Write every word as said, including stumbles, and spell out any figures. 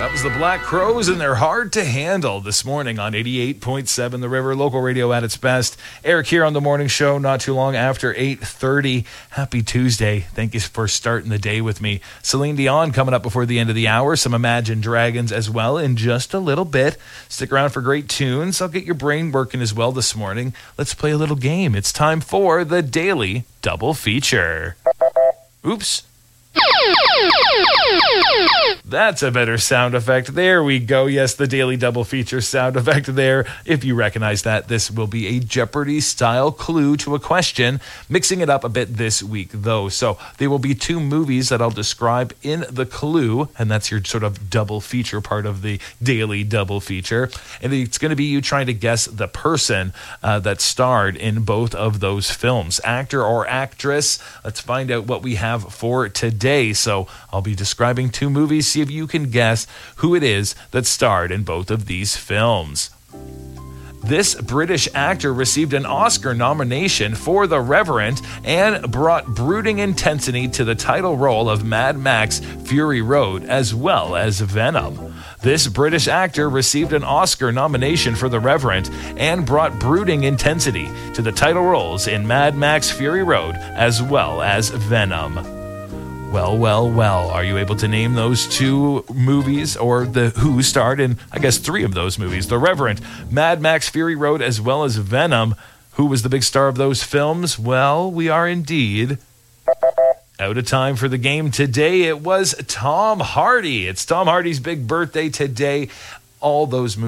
That was the Black Crowes, and they're hard to handle this morning on eighty-eight point seven The River, local radio at its best. Eric here on the morning show, not too long after eight thirty. Happy Tuesday. Thank you for starting the day with me. Celine Dion coming up before the end of the hour. Some Imagine Dragons as well in just a little bit. Stick around for great tunes. I'll get your brain working as well this morning. Let's play a little game. It's time for the Daily Double Feature. Oops. That's a better sound effect. There we go. Yes, the Daily Double Feature sound effect there. If you recognize that, this will be a Jeopardy-style clue to a question, mixing it up a bit this week, though. So there will be two movies that I'll describe in the clue, and that's your sort of double feature part of the Daily Double Feature. And it's going to be you trying to guess the person uh, that starred in both of those films, actor or actress. Let's find out what we have for today. So I'll be describing two movies. See if you can guess who it is that starred in both of these films. This British actor received an Oscar nomination for The Revenant and brought brooding intensity to the title role of Mad Max Fury Road as well as Venom. This British actor received an Oscar nomination for The Revenant and brought brooding intensity to the title roles in Mad Max Fury Road as well as Venom. Well, well, well, are you able to name those two movies, or the who starred in, I guess, three of those movies? The Revenant, Mad Max Fury Road, as well as Venom. Who was the big star of those films? Well, we are indeed out of time for the game today. It was Tom Hardy. It's Tom Hardy's big birthday today. All those movies